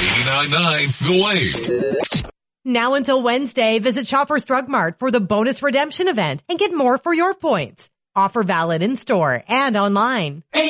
89.9 The Wave. Now until Wednesday, visit Shoppers Drug Mart for the bonus redemption event and get more for your points. Offer valid in store and online.